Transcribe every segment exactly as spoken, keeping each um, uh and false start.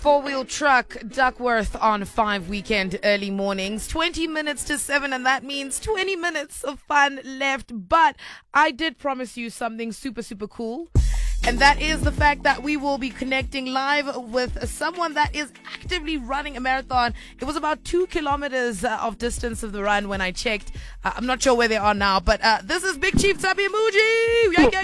Four-wheel truck, Duckworth on five weekend early mornings. twenty minutes to seven, and that means twenty minutes of fun left. But I did promise you something super, super cool. And that is the fact that we will be connecting live with someone that is actively running a marathon. It was about two kilometers uh, of distance of the run when I checked. Uh, I'm not sure where they are now, but uh, this is Big Chief Tshepi Muji. Yeah,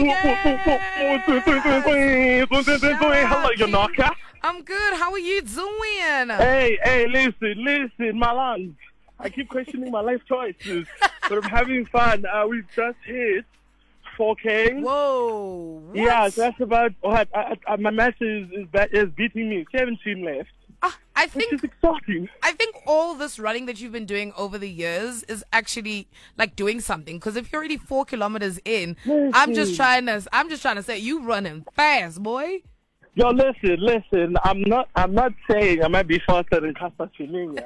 yeah, yeah. Hello, you knocker. I'm good. How are you doing? Hey, hey, listen, listen, my love. I keep questioning my life choices, but I'm having fun. Uh, we've just hit four K. Whoa. What? Yeah, so that's about what I, I, my math is is, is beating me. seventeen left. Uh, I think which is exciting. I think all this running that you've been doing over the years is actually like doing something. Because if you're already four kilometers in, listen. I'm just trying to I'm just trying to say you running fast, boy. Yo, listen, listen. I'm not. I'm not saying I might be faster than Caster Semenya.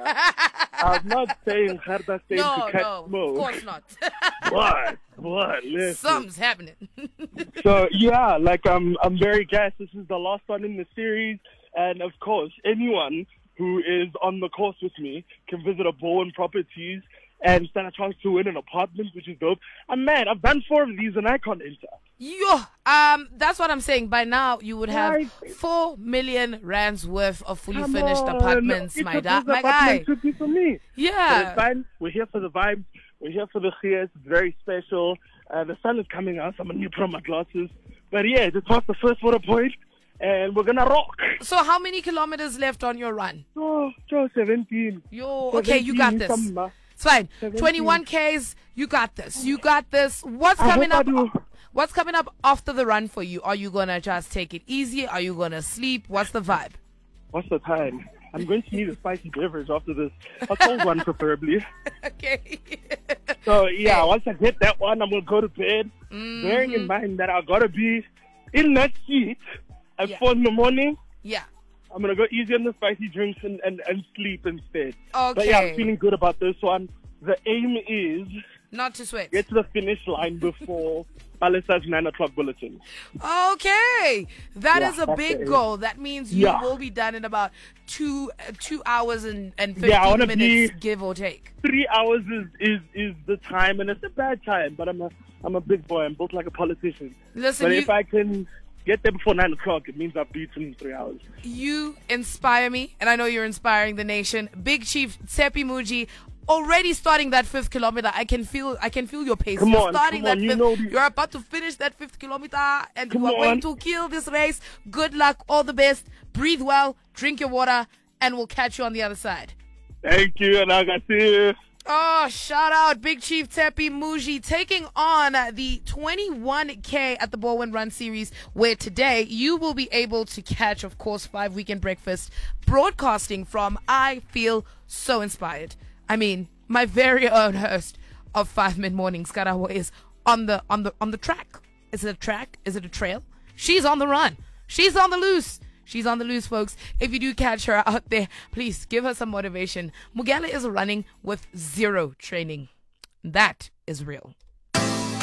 I'm not saying Caster Semenya No, to catch no, smoke. of course not. What? What? Listen. Something's happening. So yeah, like I'm. I'm very gassed. This is the last one in the series, and of course, anyone who is on the course with me can visit a Bowen Properties and stand a chance to win an apartment, which is dope. And man, I've done four of these and I can't enter. Yo, um, that's what I'm saying. By now, you would have Right. four million rands worth of fully Come finished on. apartments, Each my, of da- those my guy. apartments should be for me. But Yeah. it's fine. We're here for the vibes. We're here for the cheers. It's very special. Uh, the sun is coming out, so I'm going to put on my glasses. But yeah, just past the first water point, and we're going to rock. So, how many kilometers left on your run? Oh, Joe, seventeen. Yo, okay, you got this. Something. It's fine. seventeen. twenty-one Ks, you got this. You got this. What's I coming hope I up? do. What's coming up after the run for you? Are you gonna just take it easy? Are you gonna sleep? What's the vibe? What's the time? I'm going to need a spicy beverage after this. A cold one, preferably. Okay. So, yeah, once I get that one, I'm going to go to bed. Mhm. Bearing in mind that I've got to be in that seat at Yeah. four in the morning. Yeah. I'm going to go easy on the spicy drinks and, and, and sleep instead. Okay. But yeah, I'm feeling good about this one. The aim is Not to sweat. get to the finish line before Palace's nine o'clock bulletin. Okay, that Yeah, is a that's big it. goal. That means you Yeah. will be done in about two uh, two hours and and fifteen Yeah, I wanna minutes, be- give or take. Three hours is, is, is the time, and it's a bad time, but I'm a, I'm a big boy. I'm built like a politician. Listen, But you, if I can get there before nine o'clock, it means I've beaten three hours. you inspire me, and I know you're inspiring the nation. Big Chief Tshepi Muji. Already starting that fifth kilometer, I can feel I can feel your pace. Come You're on, starting come on, that you fifth. know the- You're about to finish that fifth kilometer, and Come you are going on. to kill this race. Good luck, all the best. Breathe well, drink your water, and we'll catch you on the other side. Thank you, and I got you. Oh, shout out Big Chief Tshepi Muji taking on the twenty-one K at the Bowen Run Series, where today you will be able to catch, of course, five weekend breakfast broadcasting from I Feel So Inspired. I mean, my very own host of Five Mid Mornings, Karawa, is on the on the on the track. Is it a track? Is it a trail? She's on the run. She's on the loose. She's on the loose, folks. If you do catch her out there, please give her some motivation. Mugela is running with zero training. That is real.